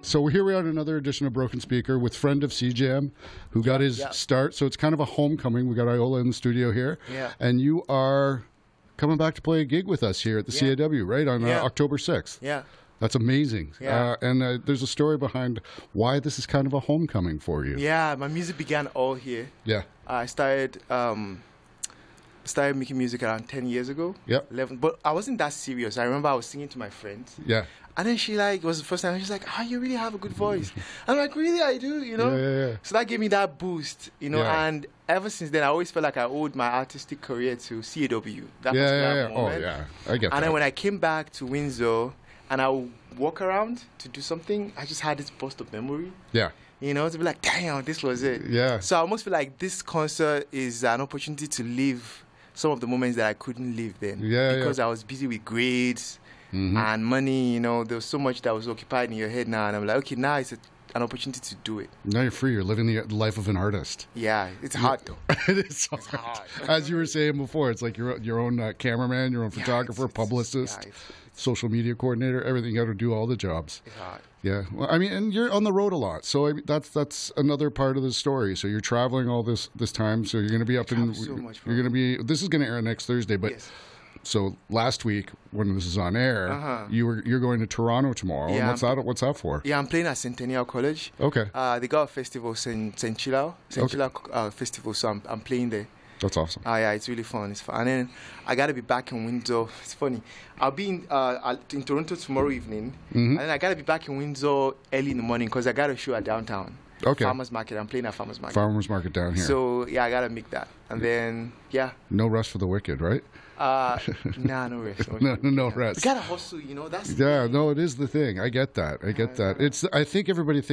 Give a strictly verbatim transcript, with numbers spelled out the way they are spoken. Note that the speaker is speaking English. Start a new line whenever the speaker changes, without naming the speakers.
So here we are on another edition of Broken Speaker with friend of C Jam, who got his
yeah.
start. So it's kind of a homecoming. We got Iola in the studio here.
Yeah.
And you are coming back to play a gig with us here at the
Yeah.
C A W, right, on
Yeah.
uh, October sixth.
Yeah.
That's amazing.
Yeah.
Uh, and uh, there's a story behind why this is kind of a homecoming for you.
Yeah, my music began all here.
Yeah.
I started um, started making music around ten years ago.
Yep.
eleven, but I wasn't that serious. I remember I was singing to my friends.
Yeah.
And then she like, it was the first time, she's like, oh, you really have a good voice. I'm like, really, I do, you know?
Yeah, yeah, yeah.
So that gave me that boost, you know?
Yeah.
And ever since then, I always felt like I owed my artistic career to C A W. That
Yeah,
particular
yeah, yeah. Oh,
moment.
yeah. I get that.
And then when I came back to Windsor and I would walk around to do something, I just had this burst of memory.
Yeah.
You know, to be like, damn, this was it.
Yeah.
So I almost feel like this concert is an opportunity to live some of the moments that I couldn't live then.
Yeah,
Because
yeah.
I was busy with grades
Mhm.
and money, you know, there was so much that was occupied in your head now. And I'm like, okay, now it's a, an opportunity to do it.
Now you're free. You're living the life of an artist.
Yeah, it's hard though.
It is hard.
hard.
As you were saying before, it's like your your own uh, cameraman, your own
Yeah,
photographer,
it's- it's-
publicist,
yeah, it's-
social media coordinator, everything. You got to do all the jobs.
It's hard.
Yeah. Well, I mean, and you're on the road a lot, so I mean, that's that's another part of the story. So you're traveling all this this time. So you're going to be up in.
travel so much,
you're going to be. This is going to air next Thursday, but.
Yes.
So last week when this is on air,
Uh-huh.
you were you're going to Toronto tomorrow. And
Yeah,
what's that? What's that for?
Yeah, I'm playing at Centennial College.
Okay.
Uh, they got a festival, Saint Saint Chilao, Saint
Okay.
Chilao uh, festival. So I'm I'm playing there.
That's awesome.
Oh yeah, it's really fun. It's fun. And then I gotta be back in Windsor. It's funny. I'll be in, uh, I'll- in Toronto tomorrow evening,
Mhm.
and then I gotta be back in Windsor early in the morning because I got a show at downtown.
Okay.
Farmers Market. I'm playing at Farmers Market.
Farmers Market down here.
So yeah, I gotta make that. And then yeah,
No rest for the wicked, right?
uh, nah, no rest.
No, no, no
Yeah.
rest.
You gotta hustle. You know that's.
Yeah, no, it is the thing. I get that. I get that. It's. I think everybody thinks.